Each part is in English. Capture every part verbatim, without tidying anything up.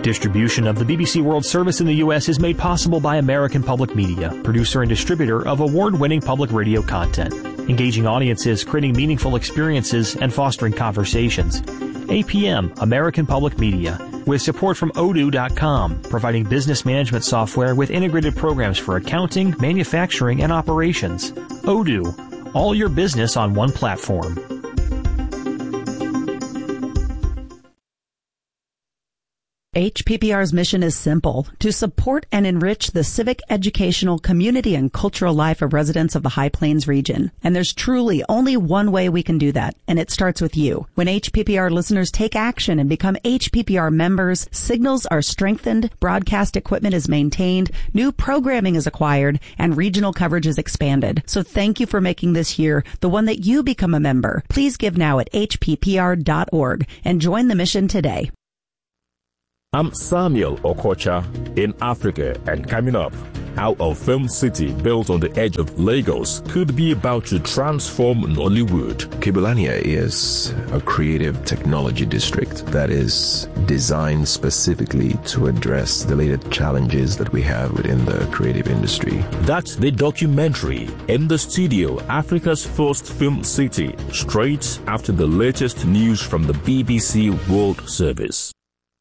Distribution of the B B C World Service in the U S is made possible by American Public Media, producer and distributor of award-winning public radio content, engaging audiences, creating meaningful experiences, and fostering conversations. A P M, American Public Media, with support from odoo dot com, providing business management software with integrated programs for accounting, manufacturing, and operations. Odoo, all your business on one platform. H P P R's mission is simple: to support and enrich the civic, educational, community, and cultural life of residents of the High Plains region. And there's truly only one way we can do that, and it starts with you. When H P P R listeners take action and become H P P R members, signals are strengthened, broadcast equipment is maintained, new programming is acquired, and regional coverage is expanded. So thank you for making this year the one that you become a member. Please give now at H P P R dot org and join the mission today. I'm Samuel Okocha in Africa, and coming up, how a film city built on the edge of Lagos could be about to transform Nollywood. Kibolania is a creative technology district that is designed specifically to address the latest challenges that we have within the creative industry. That's the documentary, In the Studio, Africa's First Film City, straight after the latest news from the B B C World Service.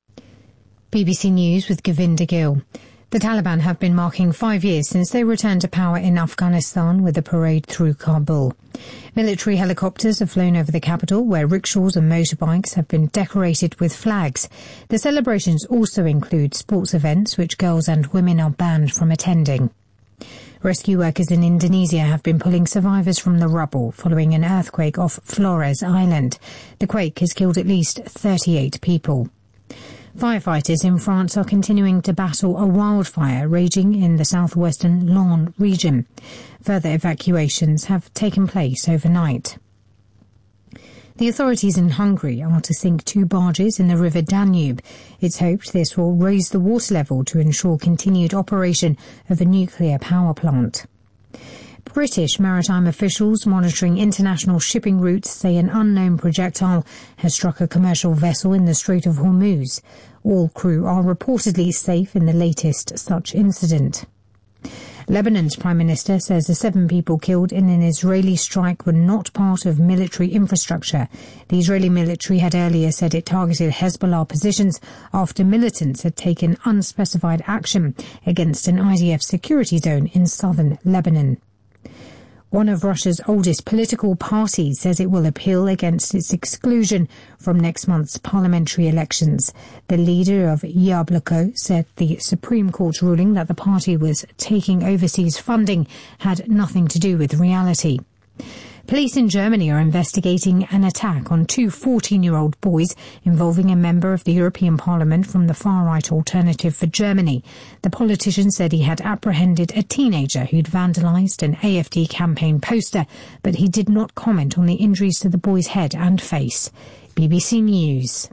B B C News with Govinda Gill. The Taliban have been marking five years since they returned to power in Afghanistan with a parade through Kabul. Military helicopters have flown over the capital, where rickshaws and motorbikes have been decorated with flags. The celebrations also include sports events which girls and women are banned from attending. Rescue workers in Indonesia have been pulling survivors from the rubble following an earthquake off Flores Island. The quake has killed at least thirty-eight people. Firefighters in France are continuing to battle a wildfire raging in the southwestern Landes region. Further evacuations have taken place overnight. The authorities in Hungary are to sink two barges in the river Danube. It's hoped this will raise the water level to ensure continued operation of a nuclear power plant. British maritime officials monitoring international shipping routes say an unknown projectile has struck a commercial vessel in the Strait of Hormuz. All crew are reportedly safe in the latest such incident. Lebanon's Prime Minister says the seven people killed in an Israeli strike were not part of military infrastructure. The Israeli military had earlier said it targeted Hezbollah positions after militants had taken unspecified action against an I D F security zone in southern Lebanon. One of Russia's oldest political parties says it will appeal against its exclusion from next month's parliamentary elections. The leader of Yabloko said the Supreme Court ruling that the party was taking overseas funding had nothing to do with reality. Police in Germany are investigating an attack on two fourteen-year-old boys involving a member of the European Parliament from the far-right Alternative for Germany. The politician said he had apprehended a teenager who'd vandalised an A F D campaign poster, but he did not comment on the injuries to the boy's head and face. B B C News.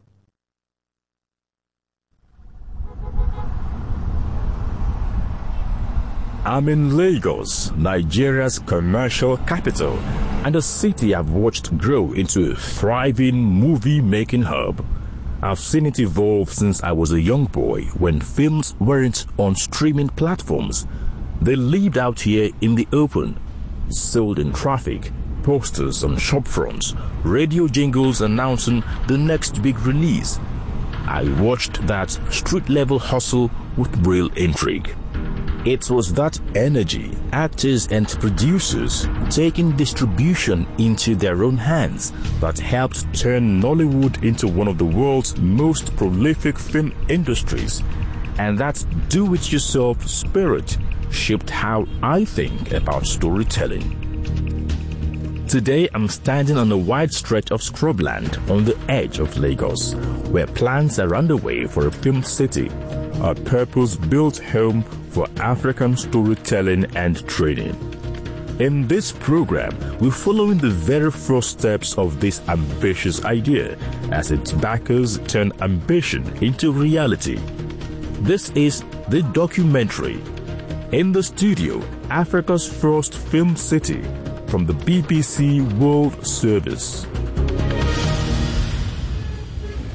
I'm in Lagos, Nigeria's commercial capital, and a city I've watched grow into a thriving movie-making hub. I've seen it evolve since I was a young boy when films weren't on streaming platforms. They lived out here in the open, sold in traffic, posters on shop fronts, radio jingles announcing the next big release. I watched that street-level hustle with real intrigue. It was that energy, actors and producers taking distribution into their own hands, that helped turn Nollywood into one of the world's most prolific film industries. And that do-it-yourself spirit shaped how I think about storytelling. Today I'm standing on a wide stretch of scrubland on the edge of Lagos, where plans are underway for a film city, a purpose-built home for African storytelling and training. In this program, we're following the very first steps of this ambitious idea as its backers turn ambition into reality. This is the documentary, In the Studio, Africa's First Film City, from the B B C World Service.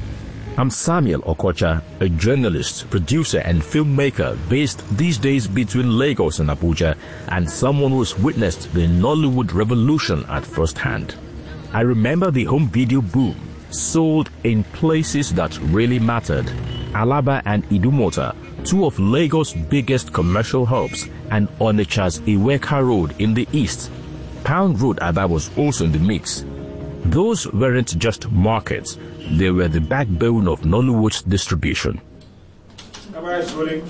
I'm Samuel Okocha, a journalist, producer and filmmaker based these days between Lagos and Abuja, and someone who's witnessed the Nollywood revolution at first hand. I remember the home video boom, sold in places that really mattered. Alaba and Idumota, two of Lagos' biggest commercial hubs, and Onitsha's Iweka Road in the east. Pound Road Aba was also in the mix. Those weren't just markets, they were the backbone of Nollywood's distribution. All right,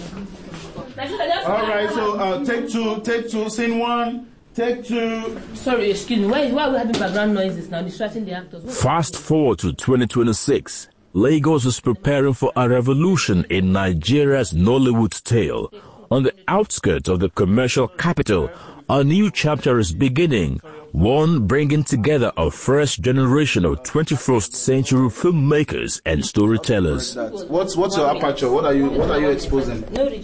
so uh, take two, take two, scene one, take two. Sorry, excuse me, why, why are we having background noises now, distracting the actors? What Fast forward to twenty twenty-six. Lagos is preparing for a revolution in Nigeria's Nollywood tale. On the outskirts of the commercial capital, a new chapter is beginning, one bringing together a fresh generation of twenty-first century filmmakers and storytellers. What's what's your aperture? What are you what are you exposing?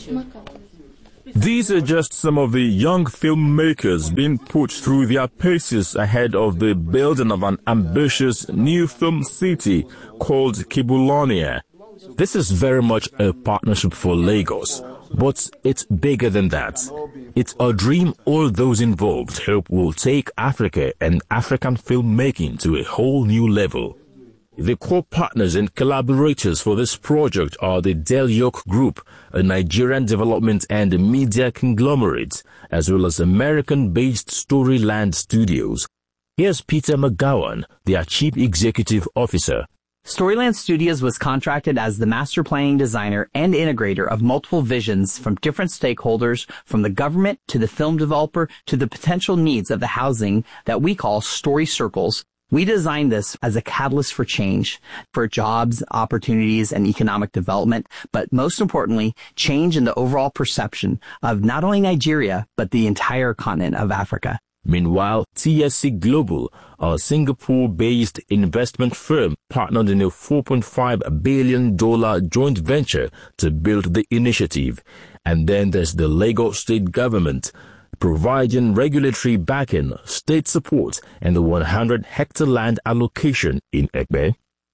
These are just some of the young filmmakers being put through their paces ahead of the building of an ambitious new film city called Kibulonia. This is very much a partnership for Lagos, but it's bigger than that. It's a dream all those involved hope will take Africa and African filmmaking to a whole new level. The core partners and collaborators for this project are the Del York Group, a Nigerian development and media conglomerate, as well as American-based Storyland Studios. Here's Peter McGowan, their Chief Executive Officer. Storyland Studios was contracted as the master planning designer and integrator of multiple visions from different stakeholders, from the government to the film developer to the potential needs of the housing that we call story circles. We designed this as a catalyst for change, for jobs, opportunities, and economic development, but most importantly, change in the overall perception of not only Nigeria, but the entire continent of Africa. Meanwhile, T S C Global, a Singapore-based investment firm, partnered in a four point five billion dollars joint venture to build the initiative. And then there's the Lagos state government, providing regulatory backing, state support, and the one hundred hectare land allocation in Ekpe.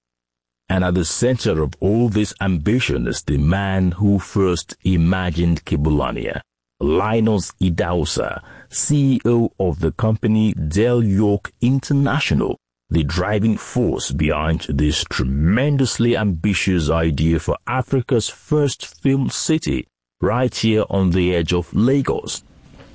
And at the center of all this ambition is the man who first imagined Kibulonia, Linus Idahosa, C E O of the company Del York International, the driving force behind this tremendously ambitious idea for Africa's first film city, right here on the edge of Lagos.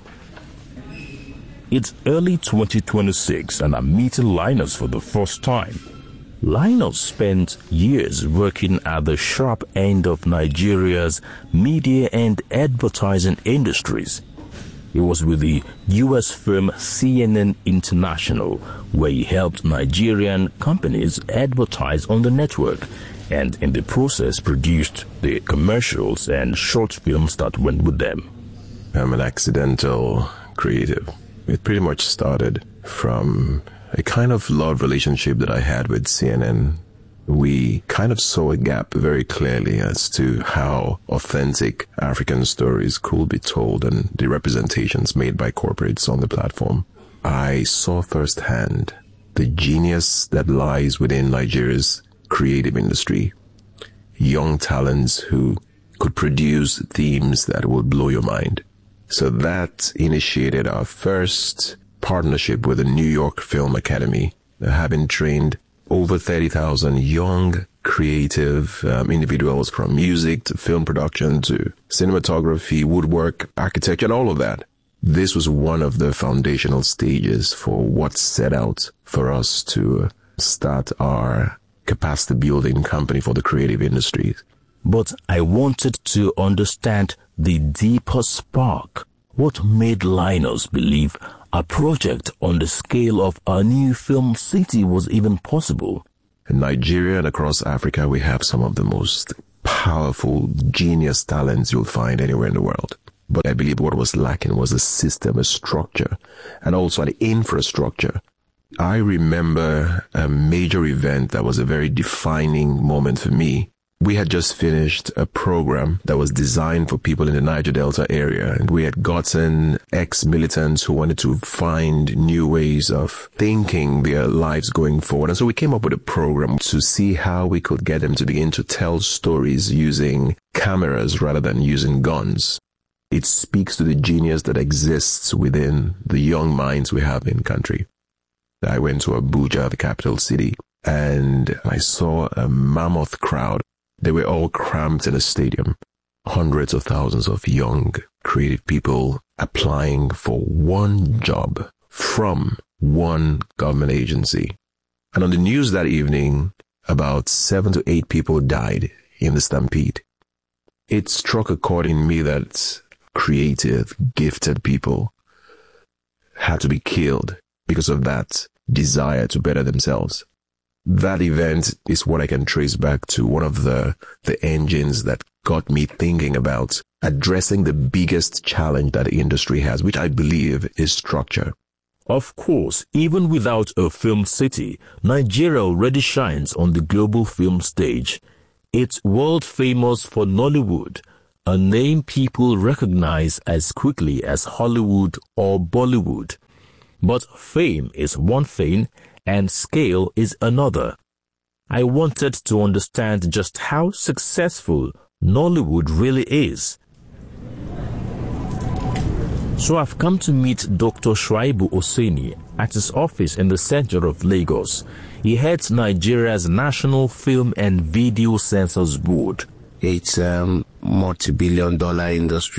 It's early twenty twenty-six and I'm meeting Linus for the first time. Linus spent years working at the sharp end of Nigeria's media and advertising industries. He was with the U S firm C N N International, where he helped Nigerian companies advertise on the network, and in the process produced the commercials and short films that went with them. I'm an accidental creative. It pretty much started from a kind of love relationship that I had with C N N. We kind of saw a gap very clearly as to how authentic African stories could be told and the representations made by corporates on the platform. I saw firsthand the genius that lies within Nigeria's creative industry. Young talents who could produce themes that would blow your mind. So that initiated our first partnership with the New York Film Academy, having trained over thirty thousand young, creative um, individuals from music to film production to cinematography, woodwork, architecture, and all of that. This was one of the foundational stages for what set out for us to start our capacity building company for the creative industries. But I wanted to understand the deeper spark. What made Linus believe a project on the scale of a new film city was even possible? In Nigeria and across Africa, we have some of the most powerful, genius talents you'll find anywhere in the world. But I believe what was lacking was a system, a structure, and also an infrastructure. I remember a major event that was a very defining moment for me. We had just finished a program that was designed for people in the Niger Delta area. And we had gotten ex-militants who wanted to find new ways of thinking their lives going forward. And so we came up with a program to see how we could get them to begin to tell stories using cameras rather than using guns. It speaks to the genius that exists within the young minds we have in country. I went to Abuja, the capital city, and I saw a mammoth crowd. They were all cramped in a stadium. Hundreds of thousands of young, creative people applying for one job from one government agency. And on the news that evening, about seven to eight people died in the stampede. It struck a chord in me that creative, gifted people had to be killed because of that desire to better themselves. That event is what I can trace back to one of the, the engines that got me thinking about addressing the biggest challenge that the industry has, which I believe is structure. Of course, even without a film city, Nigeria already shines on the global film stage. It's world famous for Nollywood, a name people recognize as quickly as Hollywood or Bollywood. But fame is one thing, and scale is another. I wanted to understand just how successful Nollywood really is. So I've come to meet Doctor Shuaibu Oseni at his office in the center of Lagos. He heads Nigeria's National Film and Video Censors Board. It's a multi-billion dollar industry.